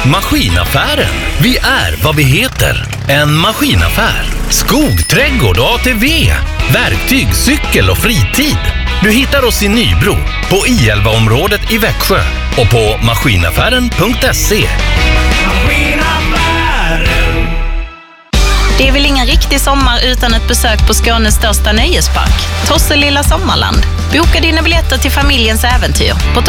Maskinaffären. Vi är vad vi heter. En maskinaffär. Skog, trädgård och ATV. Verktyg, cykel och fritid. Du hittar oss i Nybro, på I11-området i Växjö och på maskinaffären.se. Det är väl ingen riktig sommar utan ett besök på Skånes största nöjespark, Tosselilla Sommarland. Boka dina biljetter till familjens äventyr på